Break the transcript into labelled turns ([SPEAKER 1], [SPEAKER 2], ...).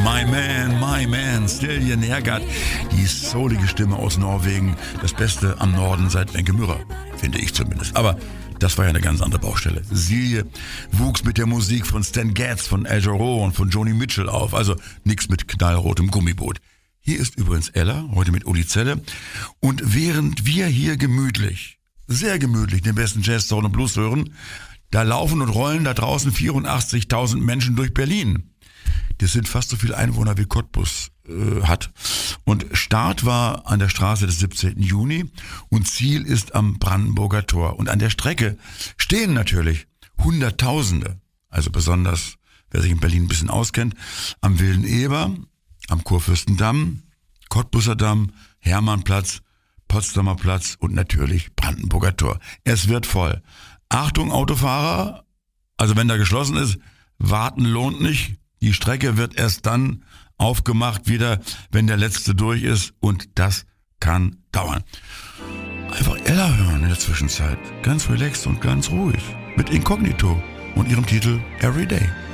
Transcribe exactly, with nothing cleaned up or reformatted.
[SPEAKER 1] My Man, My Man, Silje Nergard, die soulige Stimme aus Norwegen, das Beste am Norden seit Wenke Mürrer, finde ich zumindest. Aber das war ja eine ganz andere Baustelle. Silje wuchs mit der Musik von Stan Getz, von Al Jarreau und von Joni Mitchell auf, also nix mit knallrotem Gummiboot. Hier ist übrigens Ella, heute mit Uli Zelle. Und während wir hier gemütlich, sehr gemütlich, den besten Jazz, Soul und Blues hören, da laufen und rollen da draußen vierundachtzigtausend Menschen durch Berlin. Das sind fast so viele Einwohner wie Cottbus äh, hat. Und Start war an der Straße des siebzehnten Juni und Ziel ist am Brandenburger Tor. Und an der Strecke stehen natürlich Hunderttausende, also besonders, wer sich in Berlin ein bisschen auskennt, am Wilden Eber, am Kurfürstendamm, Cottbuser Damm, Hermannplatz, Potsdamer Platz und natürlich Brandenburger Tor. Es wird voll. Achtung Autofahrer, also wenn da geschlossen ist, warten lohnt nicht. Die Strecke wird erst dann aufgemacht wieder, wenn der letzte durch ist und das kann dauern. Einfach Ella hören in der Zwischenzeit. Ganz relaxed und ganz ruhig. Mit Inkognito und ihrem Titel Everyday.